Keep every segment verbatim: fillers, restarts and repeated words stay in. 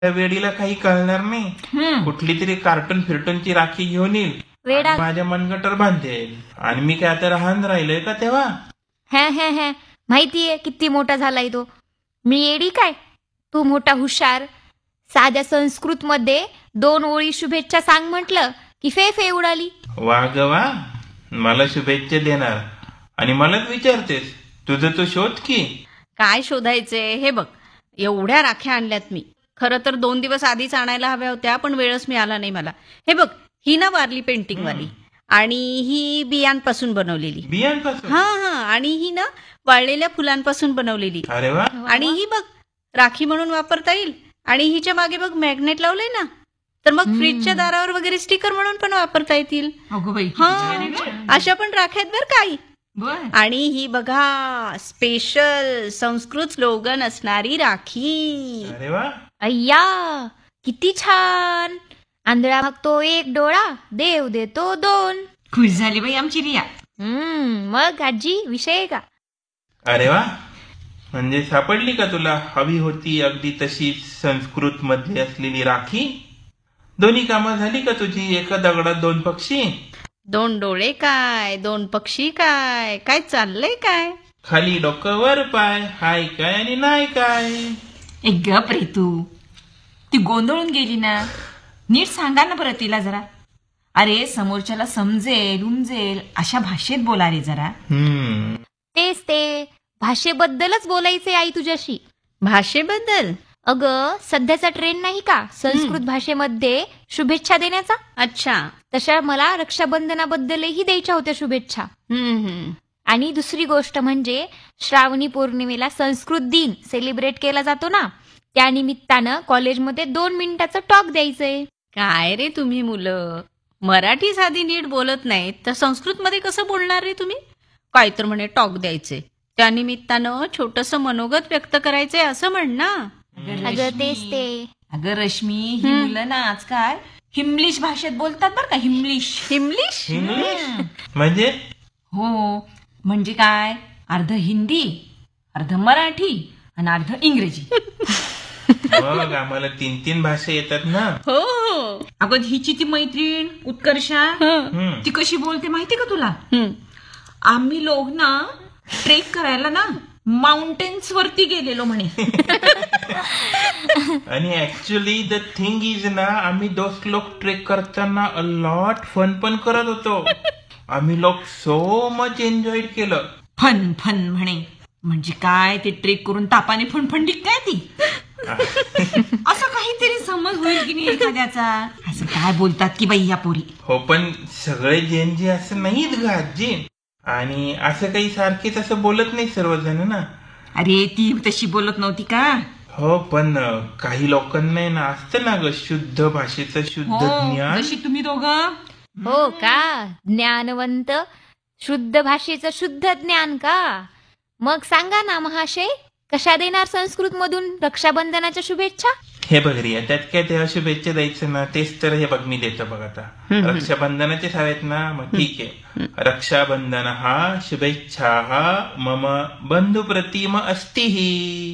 त्या वेडीला काही कळणार नाही. हम्म. कुठली तरी कार्टून फिरटूनची राखी घेऊन येईल, वेडा माझ्या मनगटर बांधेल आणि मी काय आता राहून राहिलोय का तेव्हा? हे हे हे माहितीये किती मोठा झालाय तो. मी येडी काय, तू मोठा हुशार. साध्या संस्कृत मध्ये दोन ओळी शुभेच्छा सांग म्हटलं की फे फे उडाली. वा ग वा, मला शुभेच्छा देणार आणि मलाच विचारतेस. तुझं तू शोध की. काय शोधायचे हे बघ, एवढ्या राख्या आणल्यात मी. खरं तर दोन दिवस आधीच आणायला हव्या होत्या, पण वेळच मिळाला नाही मला. हे बघ, ही ना वारली पेंटिंग वाली, आणि ही बियांपासून बनवलेली. बियांपासून? हा हा आणि ही ना वाळलेल्या फुलांपासून बनवलेली. अरे वा. आणि ही बघ राखी म्हणून वापरता येईल. आणि हिच्या मागे बघ मॅग्नेट लावलंय ना, तर मग फ्रीजच्या दारावर वगैरे स्टिकर म्हणून पण वापरता येतील. अगो बाई, हा, अशा पण राख्यात बर काही. बर. आणि ही बघा स्पेशल संस्कृत स्लोगन असणारी राखी. अरे वा. अय्या किती छान. आंधळा मागतो एक डोळा, देव देतो दोन. खुश झाली बाई आमची रिया. हम्म मग आजी विषय का? अरे वा, म्हणजे सापडली का तुला हवी होती अगदी तशी संस्कृत मधली असलेली राखी? दोन्ही कामं झाली का तुझी एका दगडात दोन पक्षी? दोन डोळे काय, दोन पक्षी काय, काय चाललंय काय? खाली डोकं वर पाय, हाय काय आणि नाही काय. एक गप रे तू, ती गोंधळून गेली ना. नीट सांगा ना परत तिला जरा. अरे समोरच्याला समजेल उमजेल अशा भाषेत बोला रे जरा. हम्म तेच ते, भाषेबद्दलच बोलायचे आई तुझ्याशी. भाषेबद्दल? अगं सध्याचा ट्रेंड नाही का संस्कृत भाषेमध्ये शुभेच्छा देण्याचा? अच्छा. तशा मला रक्षाबंधनाबद्दलही द्यायच्या होत्या शुभेच्छा. हम्म हम्म. आणि दुसरी गोष्ट म्हणजे श्रावणी पौर्णिमेला संस्कृत दिन सेलिब्रेट केला जातो ना, त्या निमित्तानं कॉलेजमध्ये दोन मिनिटाचं टॉक द्यायचंय. काय रे तुम्ही मुलं, मराठी साधी नीट बोलत नाहीत तर संस्कृत मध्ये कसं बोलणार रे तुम्ही? काय तर म्हणे टॉक द्यायचे, त्यानिमित्तानं छोटस मनोगत व्यक्त करायचंय असं म्हण ना. अगं तेच ते. अगं रश्मी, ही मुलं ना आजकाल हिमलिश भाषेत बोलतात बरं का. हिमलिश. हिमलिश? इंग्लिश म्हणजे? हो, म्हणजे काय, अर्ध हिंदी अर्ध मराठी आणि अर्ध इंग्रजी. मग आम्हाला तीन तीन भाषा येतात ना. हो हो. अगं हिची ती मैत्रीण उत्कर्षा, हम्म. ती कशी बोलते माहिती का तुला? हम्म. आम्ही लोक ना ट्रेक करायला ना माउंटेन्स वरती गेलेलो म्हणे. आणि ऍक्च्युली द थिंग इज ना, आम्ही दोस्त लोक ट्रेक करताना अ लॉट फन पण करत होतो. आम्ही लोक सो मच एन्जॉय केलं. फन फन म्हणे म्हणजे काय, ते ट्रेक करून तापाने फणफणली काय ती? असं काहीतरी समज होईल की नाही एखाद्याचा. असं काय बोलतात की बाई या पोरी. हो, पण सगळे जेन जे असं नाहीत ग आजी. आणि असं काही सारखेच असं बोलत नाही सर्वजण ना. अरे ती तशी बोलत नव्हती का? हो, पण काही लोकांना ना असतं ना ग शुद्ध भाषेचं शुद्ध हो, ज्ञान. जशी तुम्ही दोघं. हो का, ज्ञानवंत, शुद्ध भाषेचं शुद्ध ज्ञान का? मग सांगा ना महाशय, कशा देणार संस्कृत मधून रक्षाबंधनाच्या शुभेच्छा? हे बघ रिया, त्यात काय ते शुभेच्छा द्यायचं ना, तेच तर हे बघ मी देतो बघ आता. रक्षाबंधनाचेच हवेत ना, मग ठीक आहे. रक्षाबंधन हा शुभेच्छा हा मम बंधू प्रतिम अस्तिही.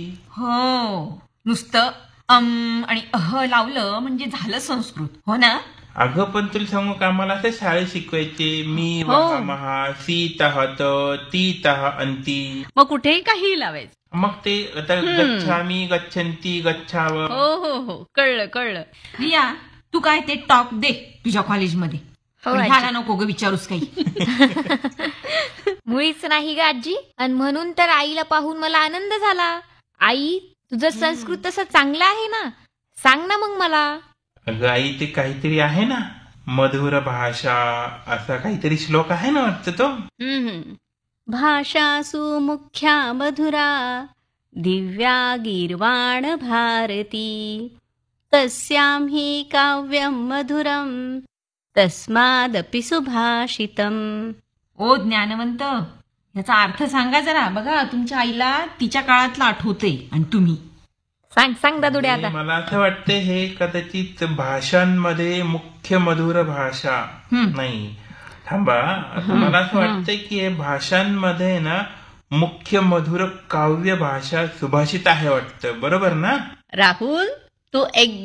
हो, नुसतं अम आणि अह लावलं म्हणजे झालं संस्कृत, हो ना? अगं पण तुला सांगू का, आम्हाला असं शाळेत शिकवायचे. मी वहा महा सी तहत ती तह अंती. मग कुठेही काही लावायचं. मग ते आता गच्छामी गच्छन्ती गच्छाव. हो हो हो, कळलं कळलं. रिया, तू काय ते टॉक दे तुझ्या कॉलेजमध्ये. हो, पण आजी. ह्याला नको ग विचारूस काही. मुळीच नाही ग आजी. आणि म्हणून तर आईला पाहून मला आनंद झाला. आई, तुझं संस्कृत तसं चांगलं आहे ना, सांग ना मग मला. अगं आई, ते काहीतरी आहे ना, मधुर भाषा असा काहीतरी श्लोक आहे ना वाटतं तो. हम्म. भाषासु मुख्या मधुरा दिव्या गीर्वाण भारती तस्यां हि काव्यं मधुरं तस्मादपि सुभाषितम्. ओ ज्ञानवंत, याचा अर्थ सांगा जरा. बघा तुमच्या आईला तिच्या काळातला आठवते आणि तुम्ही सांग सांग दादुडे आता. मला असं वाटतं हे कदाचित भाषांमध्ये मुख्य मधुर भाषा नाही. थांबा, आता मला असं वाटतंय की हे भाषांमध्ये ना मुख्य मधुर काव्य भाषा सुभाषित आहे वाटतं. बरोबर ना? राहुल, तू एक